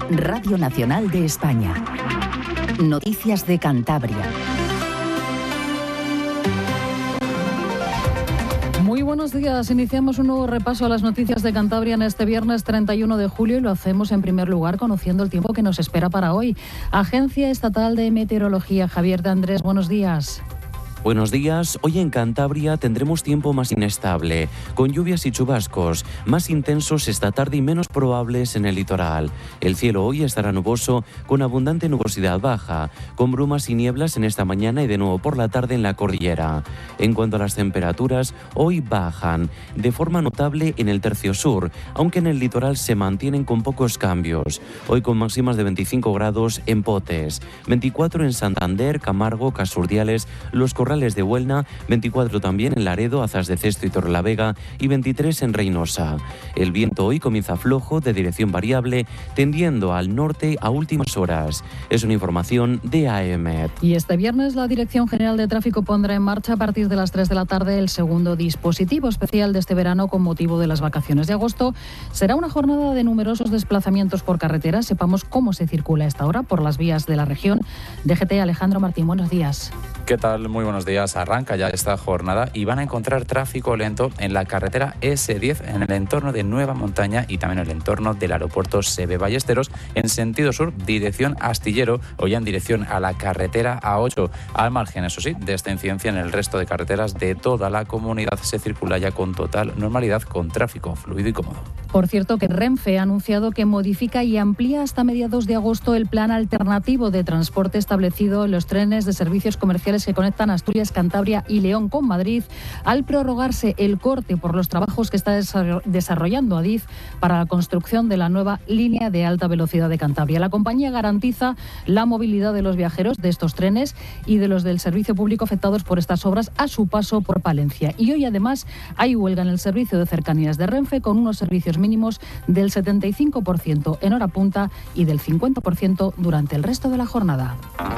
Radio Nacional de España. Noticias de Cantabria. Muy buenos días. Iniciamos un nuevo repaso a las noticias de Cantabria en este viernes 31 de julio y lo hacemos en primer lugar conociendo el tiempo que nos espera para hoy. Agencia Estatal de Meteorología, Javier de Andrés, buenos días. Buenos días. Hoy en Cantabria tendremos tiempo más inestable, con lluvias y chubascos, más intensos esta tarde y menos probables en el litoral. El cielo hoy estará nuboso, con abundante nubosidad baja, con brumas y nieblas en esta mañana y de nuevo por la tarde en la cordillera. En cuanto a las temperaturas, hoy bajan de forma notable en el tercio sur, aunque en el litoral se mantienen con pocos cambios. Hoy con máximas de 25 grados en Potes, 24 en Santander, Camargo, Casurdiales, Los Corrales de Huelna, 24 también en Laredo, Azas de Cesto y Torrelavega y 23 en Reynosa. El viento hoy comienza flojo, de dirección variable, tendiendo al norte a últimas horas. Es una información de AEMET. Y este viernes la Dirección General de Tráfico pondrá en marcha a partir de las 3 de la tarde el segundo dispositivo especial de este verano con motivo de las vacaciones de agosto. Será una jornada de numerosos desplazamientos por carretera. Sepamos cómo se circula a esta hora por las vías de la región. DGT, Alejandro Martín, buenos días. ¿Qué tal? Muy buenos días. Arranca ya esta jornada y van a encontrar tráfico lento en la carretera S10 en el entorno de Nueva Montaña y también en el entorno del aeropuerto Seve Ballesteros en sentido sur, dirección Astillero o ya en dirección a la carretera A8. Al margen, eso sí, de esta incidencia en el resto de carreteras de toda la comunidad se circula ya con total normalidad con tráfico fluido y cómodo. Por cierto, que Renfe ha anunciado que modifica y amplía hasta mediados de agosto el plan alternativo de transporte establecido en los trenes de servicios comerciales que conectan Asturias, Cantabria y León con Madrid, al prorrogarse el corte por los trabajos que está desarrollando Adif para la construcción de la nueva línea de alta velocidad de Cantabria. La compañía garantiza la movilidad de los viajeros de estos trenes y de los del servicio público afectados por estas obras a su paso por Palencia. Y hoy además hay huelga en el servicio de cercanías de Renfe con unos servicios mínimos del 75% en hora punta y del 50% durante el resto de la jornada.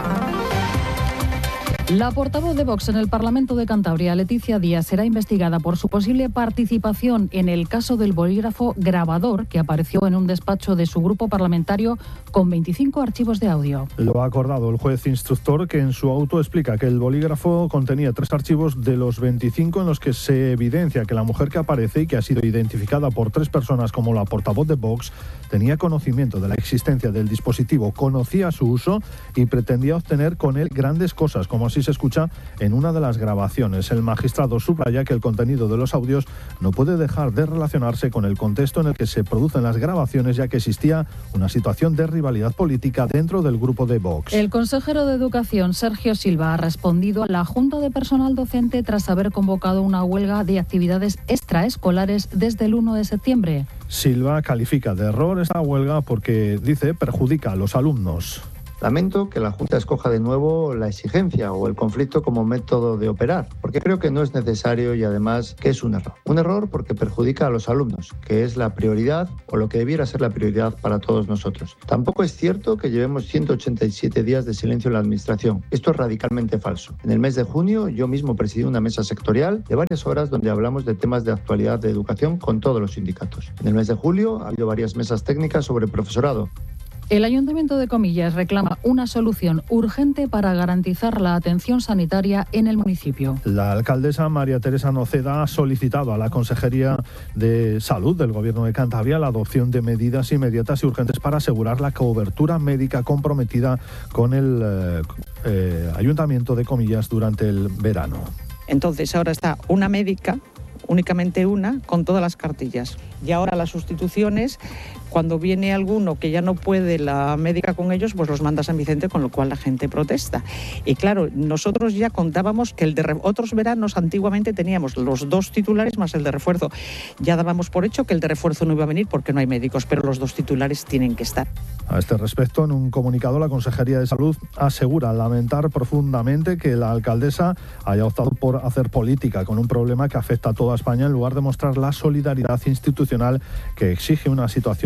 La portavoz de Vox en el Parlamento de Cantabria, Leticia Díaz, será investigada por su posible participación en el caso del bolígrafo grabador que apareció en un despacho de su grupo parlamentario con 25 archivos de audio. Lo ha acordado el juez instructor, que en su auto explica que el bolígrafo contenía 3 archivos de los 25 en los que se evidencia que la mujer que aparece y que ha sido identificada por 3 personas como la portavoz de Vox tenía conocimiento de la existencia del dispositivo, conocía su uso y pretendía obtener con él grandes cosas, como así se escucha en una de las grabaciones. El magistrado subraya que el contenido de los audios no puede dejar de relacionarse con el contexto en el que se producen las grabaciones, ya que existía una situación de rivalidad política dentro del grupo de Vox. El consejero de Educación, Sergio Silva, ha respondido a la Junta de Personal Docente tras haber convocado una huelga de actividades extraescolares desde el 1 de septiembre. Silva califica de error esta huelga porque, dice, perjudica a los alumnos. Lamento que la Junta escoja de nuevo la exigencia o el conflicto como método de operar, porque creo que no es necesario y además que es un error. Un error porque perjudica a los alumnos, que es la prioridad o lo que debiera ser la prioridad para todos nosotros. Tampoco es cierto que llevemos 187 días de silencio en la Administración. Esto es radicalmente falso. En el mes de junio yo mismo presidí una mesa sectorial de varias horas donde hablamos de temas de actualidad de educación con todos los sindicatos. En el mes de julio ha habido varias mesas técnicas sobre profesorado. El Ayuntamiento de Comillas reclama una solución urgente para garantizar la atención sanitaria en el municipio. La alcaldesa María Teresa Noceda ha solicitado a la Consejería de Salud del Gobierno de Cantabria la adopción de medidas inmediatas y urgentes para asegurar la cobertura médica comprometida con el Ayuntamiento de Comillas durante el verano. Entonces ahora está una médica, únicamente una, con todas las cartillas. Y ahora las sustituciones, cuando viene alguno que ya no puede la médica con ellos, pues los manda a San Vicente, con lo cual la gente protesta. Y claro, nosotros ya contábamos que otros veranos antiguamente teníamos los 2 titulares más el de refuerzo. Ya dábamos por hecho que el de refuerzo no iba a venir porque no hay médicos, pero los 2 titulares tienen que estar. A este respecto, en un comunicado, la Consejería de Salud asegura lamentar profundamente que la alcaldesa haya optado por hacer política con un problema que afecta a toda España en lugar de mostrar la solidaridad institucional que exige una situación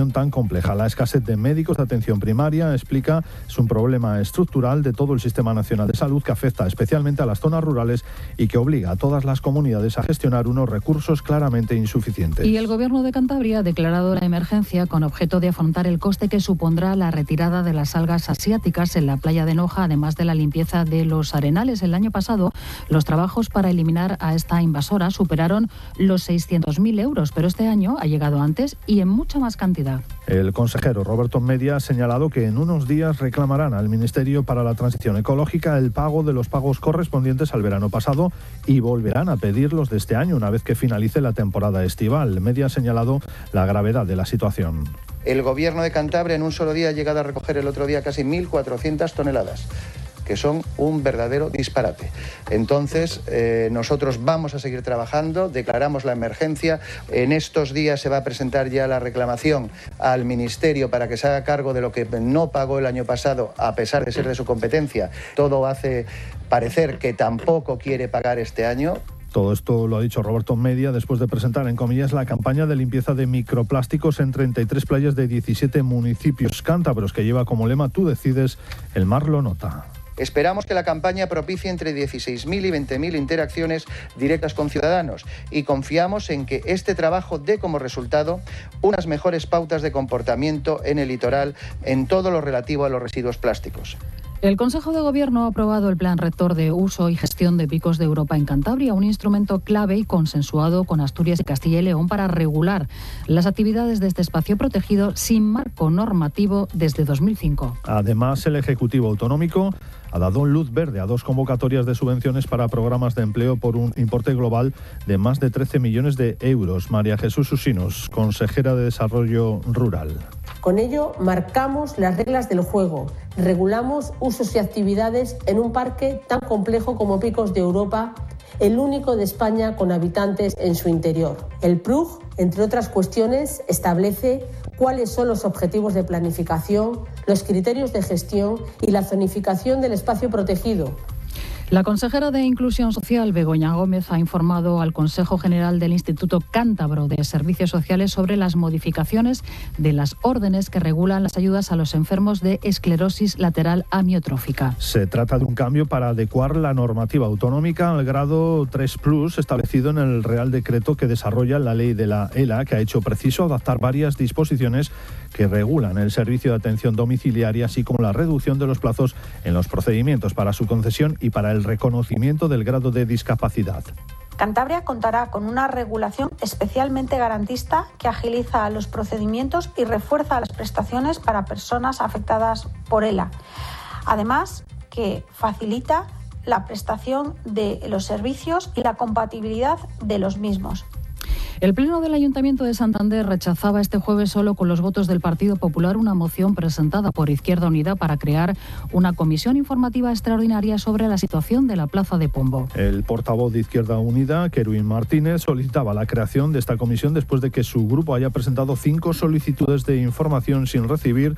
situación tan compleja. La escasez de médicos de atención primaria, explica, es un problema estructural de todo el Sistema Nacional de Salud que afecta especialmente a las zonas rurales y que obliga a todas las comunidades a gestionar unos recursos claramente insuficientes. Y el Gobierno de Cantabria ha declarado la emergencia con objeto de afrontar el coste que supondrá la retirada de las algas asiáticas en la playa de Noja, además de la limpieza de los arenales. El año pasado, los trabajos para eliminar a esta invasora superaron los 600.000 euros, pero este año ha llegado antes y en mucha más cantidad. El consejero Roberto Media ha señalado que en unos días reclamarán al Ministerio para la Transición Ecológica el pago de los pagos correspondientes al verano pasado y volverán a pedirlos de este año una vez que finalice la temporada estival. Media ha señalado la gravedad de la situación. El Gobierno de Cantabria en un solo día ha llegado a recoger el otro día casi 1.400 toneladas. Que son un verdadero disparate. Entonces, nosotros vamos a seguir trabajando, declaramos la emergencia. En estos días se va a presentar ya la reclamación al Ministerio para que se haga cargo de lo que no pagó el año pasado, a pesar de ser de su competencia. Todo hace parecer que tampoco quiere pagar este año. Todo esto lo ha dicho Roberto Media después de presentar, en comillas, la campaña de limpieza de microplásticos en 33 playas de 17 municipios cántabros, que lleva como lema "Tú decides, el mar lo nota". Esperamos que la campaña propicie entre 16.000 y 20.000 interacciones directas con ciudadanos y confiamos en que este trabajo dé como resultado unas mejores pautas de comportamiento en el litoral en todo lo relativo a los residuos plásticos. El Consejo de Gobierno ha aprobado el Plan Rector de Uso y Gestión de Picos de Europa en Cantabria, un instrumento clave y consensuado con Asturias y Castilla y León para regular las actividades de este espacio protegido sin marco normativo desde 2005. Además, el Ejecutivo Autonómico ha dado luz verde a 2 convocatorias de subvenciones para programas de empleo por un importe global de más de 13 millones de euros. María Jesús Usinos, consejera de Desarrollo Rural. Con ello marcamos las reglas del juego, regulamos usos y actividades en un parque tan complejo como Picos de Europa, el único de España con habitantes en su interior. El PRUG, entre otras cuestiones, establece cuáles son los objetivos de planificación, los criterios de gestión y la zonificación del espacio protegido. La consejera de Inclusión Social, Begoña Gómez, ha informado al Consejo General del Instituto Cántabro de Servicios Sociales sobre las modificaciones de las órdenes que regulan las ayudas a los enfermos de esclerosis lateral amiotrófica. Se trata de un cambio para adecuar la normativa autonómica al grado 3+ establecido en el Real Decreto que desarrolla la ley de la ELA, que ha hecho preciso adaptar varias disposiciones que regulan el servicio de atención domiciliaria, así como la reducción de los plazos en los procedimientos para su concesión y para el reconocimiento del grado de discapacidad. Cantabria contará con una regulación especialmente garantista que agiliza los procedimientos y refuerza las prestaciones para personas afectadas por ELA. Además, que facilita la prestación de los servicios y la compatibilidad de los mismos. El Pleno del Ayuntamiento de Santander rechazaba este jueves solo con los votos del Partido Popular una moción presentada por Izquierda Unida para crear una comisión informativa extraordinaria sobre la situación de la Plaza de Pombo. El portavoz de Izquierda Unida, Kerwin Martínez, solicitaba la creación de esta comisión después de que su grupo haya presentado 5 solicitudes de información sin recibir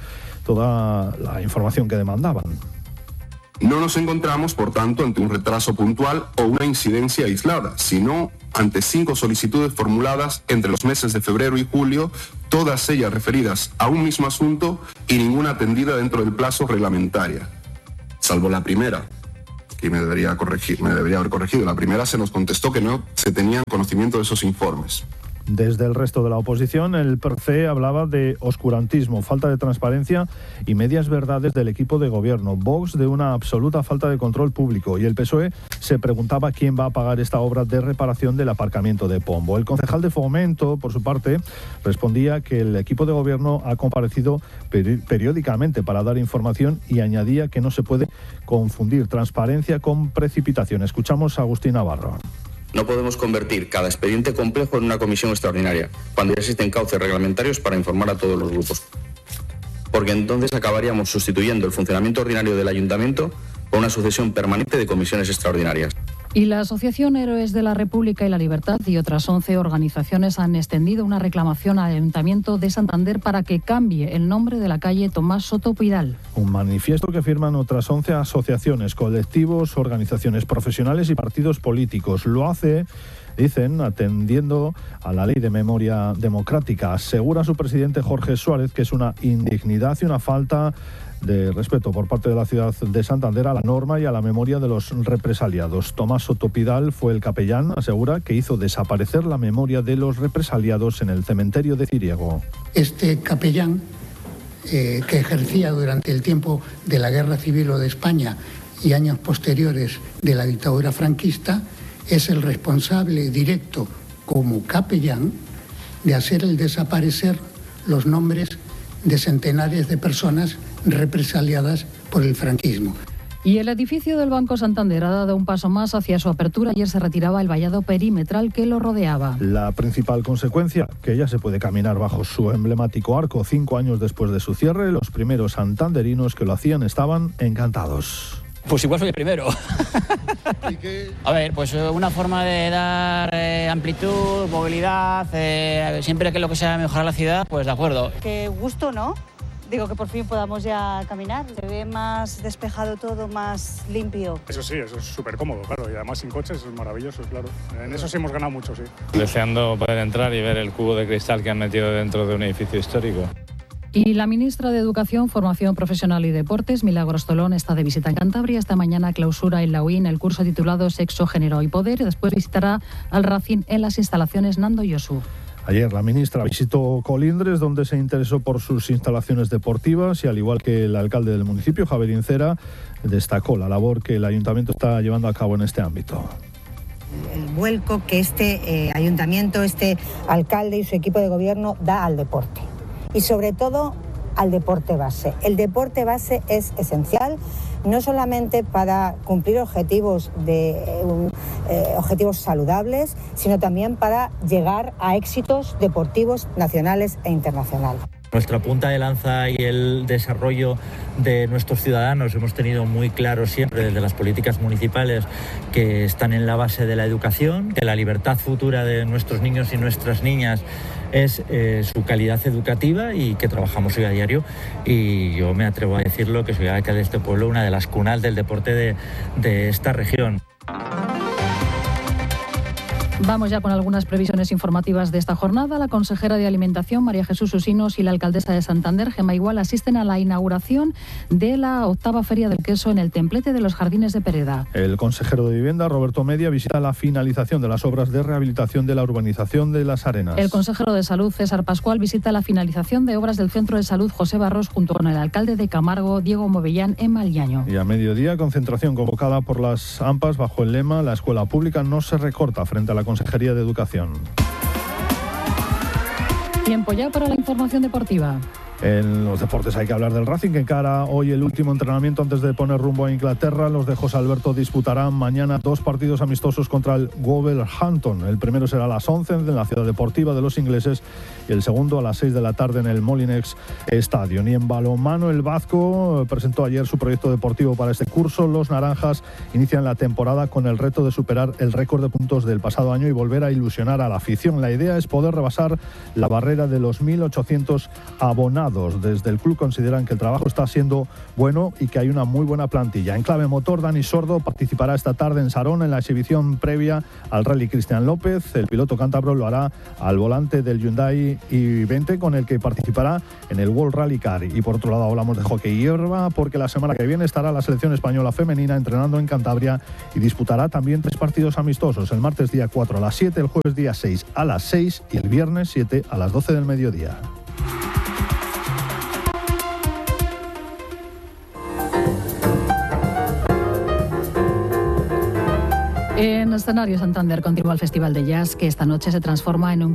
toda la información que demandaban. No nos encontramos, por tanto, ante un retraso puntual o una incidencia aislada, sino ante 5 solicitudes formuladas entre los meses de febrero y julio, todas ellas referidas a un mismo asunto y ninguna atendida dentro del plazo reglamentario. Salvo la primera, que me debería haber corregido. La primera se nos contestó que no se tenían conocimiento de esos informes. Desde el resto de la oposición, el PRC hablaba de oscurantismo, falta de transparencia y medias verdades del equipo de gobierno. Vox de una absoluta falta de control público y el PSOE se preguntaba quién va a pagar esta obra de reparación del aparcamiento de Pombo. El concejal de Fomento, por su parte, respondía que el equipo de gobierno ha comparecido periódicamente para dar información y añadía que no se puede confundir transparencia con precipitación. Escuchamos a Agustín Navarro. No podemos convertir cada expediente complejo en una comisión extraordinaria, cuando ya existen cauces reglamentarios para informar a todos los grupos. Porque entonces acabaríamos sustituyendo el funcionamiento ordinario del ayuntamiento por una sucesión permanente de comisiones extraordinarias. Y la Asociación Héroes de la República y la Libertad y otras 11 organizaciones han extendido una reclamación al Ayuntamiento de Santander para que cambie el nombre de la calle Tomás Soto Pidal. Un manifiesto que firman otras 11 asociaciones, colectivos, organizaciones profesionales y partidos políticos. Lo hace dicen atendiendo a la ley de memoria democrática. Asegura su presidente Jorge Suárez que es una indignidad y una falta de respeto por parte de la ciudad de Santander a la norma y a la memoria de los represaliados. Tomás Sotopidal fue el capellán, asegura, que hizo desaparecer la memoria de los represaliados en el cementerio de Ciriego. Este capellán, que ejercía durante el tiempo de la Guerra Civil de España y años posteriores de la dictadura franquista, es el responsable directo como capellán de hacer el desaparecer los nombres de centenares de personas represaliadas por el franquismo. Y el edificio del Banco Santander ha dado un paso más hacia su apertura. Ayer se retiraba el vallado perimetral que lo rodeaba. La principal consecuencia, que ya se puede caminar bajo su emblemático arco 5 años después de su cierre. Los primeros santanderinos que lo hacían estaban encantados. Pues igual soy el primero. A ver, pues una forma de dar amplitud, movilidad, siempre que lo que sea mejorar la ciudad, pues de acuerdo. Qué gusto, ¿no? Digo, que por fin podamos ya caminar. Se ve más despejado todo, más limpio. Eso sí, eso es súper cómodo, claro, y además sin coches es maravilloso, claro. En eso sí hemos ganado mucho, sí. Deseando poder entrar y ver el cubo de cristal que han metido dentro de un edificio histórico. Y la ministra de Educación, Formación Profesional y Deportes, Milagros Tolón, está de visita en Cantabria. Esta mañana clausura en la UIN el curso titulado Sexo, Género y Poder y después visitará al Racing en las instalaciones Nando Yosu. Ayer la ministra visitó Colindres, donde se interesó por sus instalaciones deportivas y, al igual que el alcalde del municipio, Javier Incera, destacó la labor que el ayuntamiento está llevando a cabo en este ámbito. El vuelco que este ayuntamiento, este alcalde y su equipo de gobierno da al deporte. Y sobre todo al deporte base. El deporte base es esencial, no solamente para cumplir objetivos saludables, sino también para llegar a éxitos deportivos nacionales e internacionales. Nuestra punta de lanza y el desarrollo de nuestros ciudadanos hemos tenido muy claro siempre desde las políticas municipales que están en la base de la educación, que la libertad futura de nuestros niños y nuestras niñas es su calidad educativa y que trabajamos hoy a diario. Y yo me atrevo a decirlo que soy alcalde de este pueblo, una de las cunas del deporte de esta región. Vamos ya con algunas previsiones informativas de esta jornada. La consejera de Alimentación, María Jesús Usinos, y la alcaldesa de Santander, Gemma Igual, asisten a la inauguración de la 8ª Feria del Queso en el Templete de los Jardines de Pereda. El consejero de Vivienda, Roberto Media, visita la finalización de las obras de rehabilitación de la urbanización de Las Arenas. El consejero de Salud, César Pascual, visita la finalización de obras del Centro de Salud José Barros junto con el alcalde de Camargo, Diego Movellán, en Maliaño. Y a mediodía, concentración convocada por las AMPAs bajo el lema "La escuela pública no se recorta", frente a la Consejería de Educación. Tiempo ya para la información deportiva. En los deportes hay que hablar del Racing, que encara hoy el último entrenamiento antes de poner rumbo a Inglaterra. Los de José Alberto disputarán mañana 2 partidos amistosos contra el Wolverhampton. El primero será a las 11 en la Ciudad Deportiva de los ingleses y el segundo a las 6 de la tarde en el Molinex Stadium. Y en balonmano, el Vasco presentó ayer su proyecto deportivo para este curso. Los naranjas inician la temporada con el reto de superar el récord de puntos del pasado año y volver a ilusionar a la afición. La idea es poder rebasar la barrera de los 1.800 abonados. Desde el club consideran que el trabajo está siendo bueno y que hay una muy buena plantilla. En clave motor, Dani Sordo participará esta tarde en Sarón en la exhibición previa al Rally Cristian López. El piloto cántabro lo hará al volante del Hyundai i20, con el que participará en el World Rally Car. Y por otro lado hablamos de hockey hierba, porque la semana que viene estará la selección española femenina entrenando en Cantabria y disputará también 3 partidos amistosos. El martes día 4 a las 7, el jueves día 6 a las 6 y el viernes 7 a las 12 del mediodía. En escenario Santander continúa el Festival de Jazz, que esta noche se transforma en un